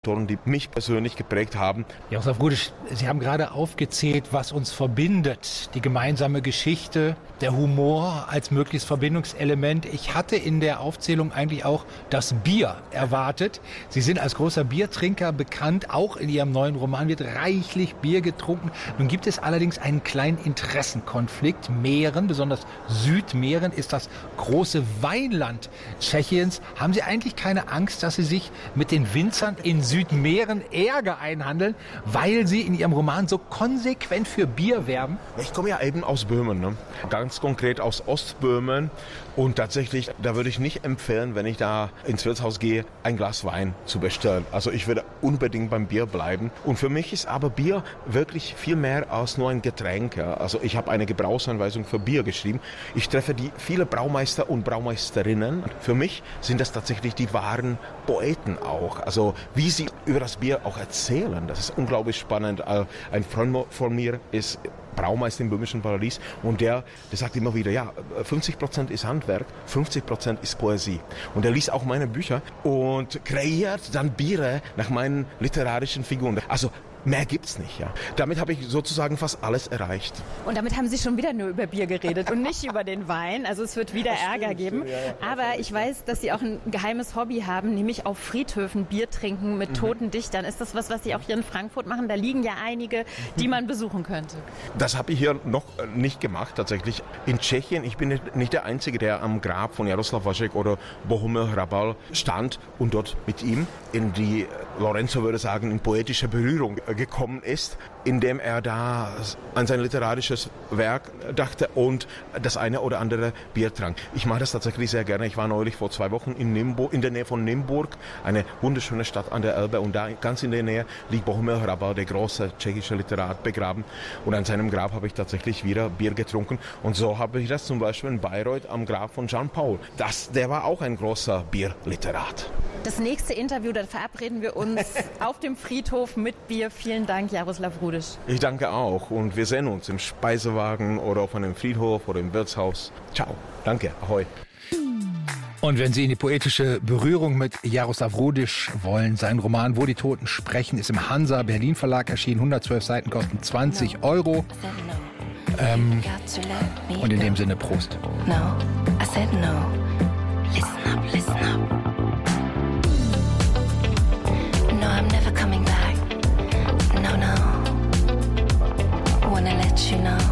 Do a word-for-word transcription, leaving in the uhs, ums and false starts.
die mich persönlich geprägt haben. Jaroslav Rudisch, Sie haben gerade aufgezählt, was uns verbindet. Die gemeinsame Geschichte, der Humor als mögliches Verbindungselement. Ich hatte in der Aufzählung eigentlich auch das Bier erwartet. Sie sind als großer Biertrinker bekannt. Auch in Ihrem neuen Roman wird reichlich Bier getrunken. Nun gibt es allerdings einen kleinen Interessenkonflikt. Mähren, besonders Südmähren, ist das große Weinland Tschechiens. Haben Sie eigentlich keine Angst, dass Sie sich mit den Winzern in Südmähren Ärger einhandeln, weil Sie in Ihrem Roman so konsequent für Bier werben? Ich komme ja eben aus Böhmen, ne? Ganz konkret aus Ostböhmen. Und tatsächlich, da würde ich nicht empfehlen, wenn ich da ins Wirtshaus gehe, ein Glas Wein zu bestellen. Also ich würde unbedingt beim Bier bleiben. Und für mich ist aber Bier wirklich viel mehr als nur ein Getränk. Ja? Also ich habe eine Gebrauchsanweisung für Bier geschrieben. Ich treffe die viele Braumeister und Braumeisterinnen. Für mich sind das tatsächlich die wahren Poeten auch. Also wie sie über das Bier auch erzählen, das ist unglaublich spannend. Ein Freund von mir ist Braumeister im böhmischen Paradies und der, der sagt immer wieder, ja, fünfzig Prozent ist Handwerk, fünfzig Prozent ist Poesie. Und er liest auch meine Bücher und kreiert dann Biere nach meinen literarischen Figuren. Also mehr gibt's nicht, ja. Damit habe ich sozusagen fast alles erreicht. Und damit haben Sie schon wieder nur über Bier geredet und nicht über den Wein. Also es wird wieder Ärger geben. Aber ich weiß, dass Sie auch ein geheimes Hobby haben, nämlich auf Friedhöfen Bier trinken mit toten mhm. Dichtern. Ist das was, was Sie auch hier in Frankfurt machen? Da liegen ja einige, die man besuchen könnte. Das habe ich hier noch nicht gemacht, tatsächlich. In Tschechien, ich bin nicht der Einzige, der am Grab von Jaroslav Hašek oder Bohumil Hrabal stand und dort mit ihm in die, Lorenzo würde sagen, in poetische Berührung gekommen ist, indem er da an sein literarisches Werk dachte und das eine oder andere Bier trank. Ich mache das tatsächlich sehr gerne. Ich war neulich vor zwei Wochen in Nymburk, in der Nähe von Nymburk, eine wunderschöne Stadt an der Elbe, und da ganz in der Nähe liegt Bohumil Hrabal, der große tschechische Literat, begraben, und an seinem Grab habe ich tatsächlich wieder Bier getrunken, und so habe ich das zum Beispiel in Bayreuth am Grab von Jean Paul. Das, der war auch ein großer Bierliterat. Das nächste Interview, da verabreden wir uns auf dem Friedhof mit Bier. Vielen Dank, Jaroslav Rudisch. Ich danke auch, und wir sehen uns im Speisewagen oder auf einem Friedhof oder im Wirtshaus. Ciao. Danke. Ahoi. Und wenn Sie in die poetische Berührung mit Jaroslav Rudisch wollen, sein Roman Wo die Toten sprechen ist im Hansa Berlin Verlag erschienen. hundertzwölf Seiten kosten zwanzig Euro. Ähm, und in dem Sinne Prost. No, I said no. Listen up, listen up. No, I'm never coming back. No, no. Wanna let you know.